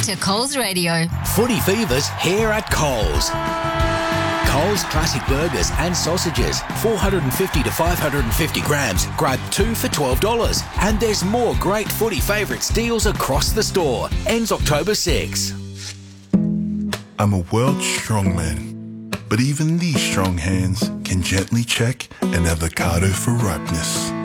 to Coles Radio. Footy Fever's here at Coles. Coles Classic Burgers and Sausages, 450 to 550 grams. Grab 2 for $12. And there's more great footy favourites deals across the store. Ends October 6. I'm a world strongman, but even these strong hands can gently check an avocado for ripeness.